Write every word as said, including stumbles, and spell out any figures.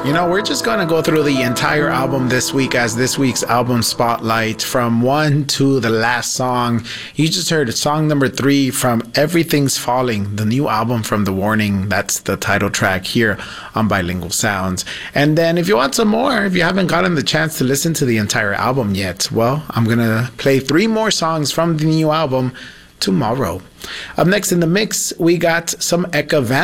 You know, we're just going to go through the entire album this week as this week's album spotlight from one to the last song. You just heard song number three from Everything's Falling, the new album from The Warning. That's the title track here on Bilingual Sounds. And then if you want some more, if you haven't gotten the chance to listen to the entire album yet, well, I'm going to play three more songs from the new album tomorrow. Up next in the mix, we got some Eka Van